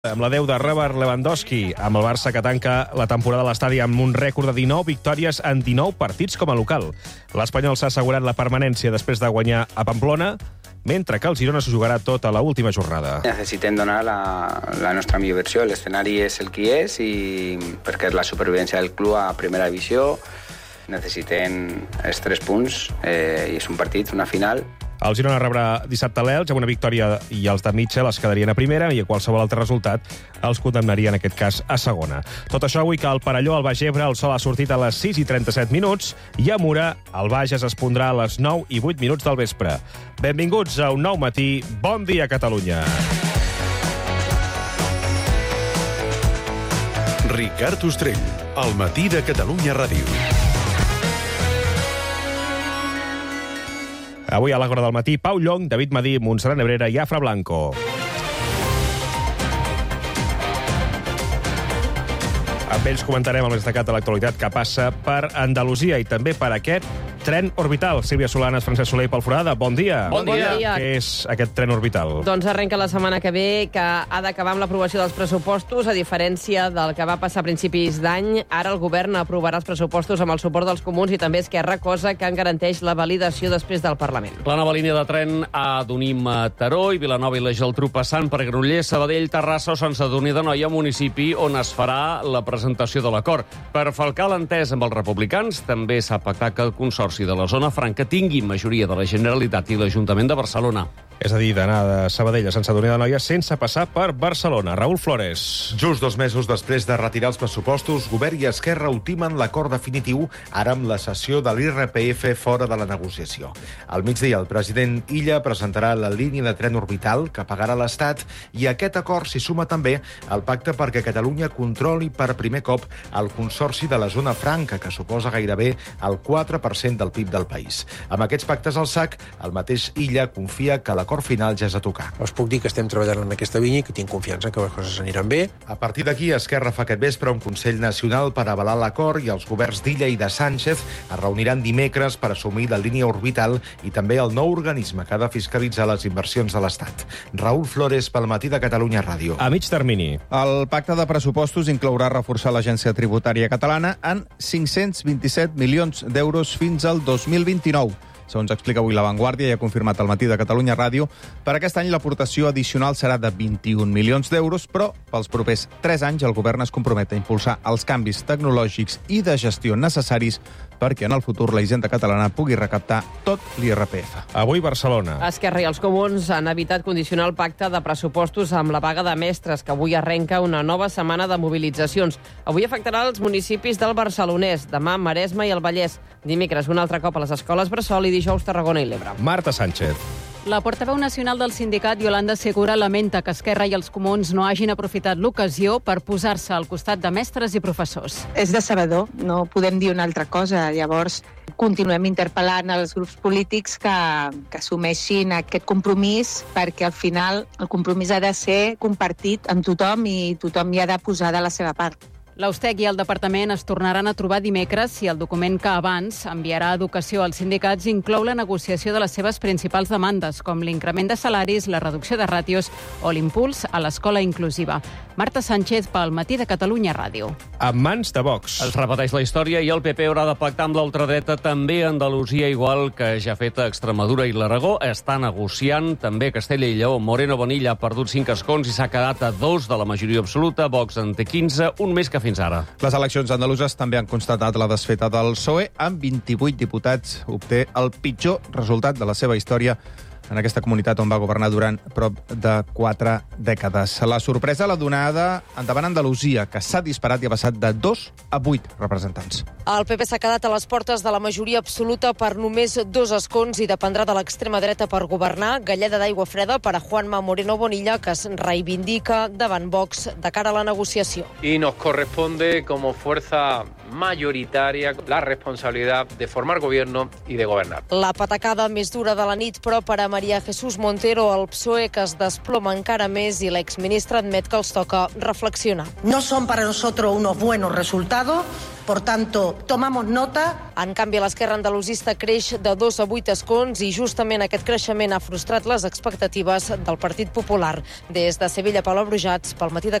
Amb la 10 de Robert Lewandowski, amb el Barça que tanca la temporada a l'estadi amb un rècord de 19 victòries en 19 partits com a local. L'Espanyol s'ha assegurat la permanència després de guanyar a Pamplona, mentre que el Girona s'ho jugarà tot a l'última jornada. Necessitem donar la nostra millor versió. L'escenari és el que és i perquè és la supervivència del club a primera divisió. Necessitem els 3 punts i és un partit, una final. El Girona rebrà dissabte l'Elx amb una victòria i els de Mitchell es quedarien a primera i a qualsevol altre resultat els condemnaria en aquest cas a segona. Tot això avui que al Perelló, al Baix Ebre, el sol ha sortit a les 6:37 i a Mura el Bages es pondrà a les 9:08 del vespre. Benvinguts a un nou matí. Bon dia, Catalunya. Ricard Ostrell, al matí de Catalunya Ràdio. Avui a l'Àgora del matí, Pau Llong, David Madí, Montserrat Nebrera i Afra Blanco. Amb ells comentarem el més destacat de l'actualitat que passa per Andalusia i també per aquest tren orbital. Sílvia Solanes, Francesc Soler i Pol Forada, bon dia. Bon dia. Què és aquest tren orbital? Doncs arrenca la setmana que ve, que ha d'acabar amb l'aprovació dels pressupostos. A diferència del que va passar a principis d'any, ara el govern aprovarà els pressupostos amb el suport dels comuns i també Esquerra, cosa que en garanteix la validació després del Parlament. La nova línia de tren a Donim a Teró i Vilanova i la Geltrú passant per Granollers, Sabadell, Terrassa o Sant Sadurní d'Anoia, municipi on es farà la presentació de l'acord. Per falcar l'entès amb els republicans, també s'ha pactat que el Consorci de la Zona Franca tingui majoria de la Generalitat i l'Ajuntament de Barcelona. És a dir, d'anar de Sabadell a Sant Sadurní d'Anoia sense passar per Barcelona. Raül Flores. Just 2 mesos després de retirar els pressupostos, Govern i Esquerra ultimen l'acord definitiu ara amb la cessió de l'IRPF fora de la negociació. Al migdia, el president Illa presentarà la línia de tren orbital que pagarà l'Estat i a aquest acord s'hi suma també el pacte perquè Catalunya controli per primer cop el Consorci de la Zona Franca, que suposa gairebé el 4% del PIB del país. Amb aquests pactes al sac, el mateix Illa confia que l'acord final ja és a tocar. Us puc dir que estem treballant en aquesta línia i que tinc confiança que les coses aniran bé. A partir d'aquí, Esquerra fa aquest vespre un Consell Nacional per avalar l'acord i els governs d'Illa i de Sánchez es reuniran dimecres per assumir la línia orbital i també el nou organisme que ha de fiscalitzar les inversions de l'Estat. Raül Flores, pel matí de Catalunya Ràdio. A mig termini. El pacte de pressupostos inclourà reforçar l'Agència Tributària Catalana en 527 milions d'euros fins al 2029. Segons explica avui La Vanguardia i ha confirmat al matí de Catalunya Ràdio, per aquest any l'aportació addicional serà de 21 milions d'euros, però pels propers 3 anys el govern es compromet a impulsar els canvis tecnològics i de gestió necessaris perquè en el futur la Hisenda catalana pugui recaptar tot l'IRPF. Avui Barcelona. Esquerra i els comuns han evitat condicionar el pacte de pressupostos amb la vaga de mestres, que avui arrenca una nova setmana de mobilitzacions. Avui afectarà els municipis del Barcelonès, demà Maresme i el Vallès, dimecres un altre cop a les escoles Bressol i dijous Tarragona i l'Ebre. Marta Sánchez. La portaveu nacional del sindicat, Yolanda Segura, lamenta que Esquerra i els comuns no hagin aprofitat l'ocasió per posar-se al costat de mestres i professors. És decebedor, no podem dir una altra cosa. Llavors, continuem interpel·lant els grups polítics que assumeixin aquest compromís, perquè al final el compromís ha de ser compartit amb tothom i tothom hi ha de posar de la seva part. L'Austec i el departament es tornaran a trobar dimecres si el document que abans enviarà a Educació als sindicats inclou la negociació de les seves principals demandes, com l'increment de salaris, la reducció de ràtios o l'impuls a l'escola inclusiva. Marta Sánchez, pel matí de Catalunya Ràdio. En mans de Vox. Es repeteix la història i el PP haurà de pactar amb l'ultradreta també a Andalusia, igual que ja ha fet a Extremadura i l'Aragó. Està negociant també Castella i Lleó. Moreno Bonilla ha perdut 5 escons i s'ha quedat a 2 de la majoria absoluta. Vox en té 15, un més que fins ara. Les eleccions andaluses també han constatat la desfeta del PSOE. Amb 28 diputats obté el pitjor resultat de la seva història en aquesta comunitat on va governar durant prop de 4 dècades. La sorpresa l'ha donada endavant Andalusia, que s'ha disparat i ha passat de 2 a 8 representants. El PP s'ha quedat a les portes de la majoria absoluta per només 2 escons i dependrà de l'extrema dreta per governar. Galleda d'aigua freda per a Juanma Moreno Bonilla, que es reivindica davant Vox de cara a la negociació. Y nos corresponde, como fuerza mayoritaria, la responsabilidad de formar gobierno y de gobernar. La patacada més dura de la nit, però per a María Jesús Montero, el PSOE, que es desploma encara més, i l'exministre admet que els toca reflexionar. No son para nosotros unos buenos resultados, por tanto, tomamos nota. En canvi, l'esquerra andalusista creix de 2 a 8 escons i justament aquest creixement ha frustrat les expectatives del Partit Popular. Des de Sevilla, Paula Brujats, pel Matí de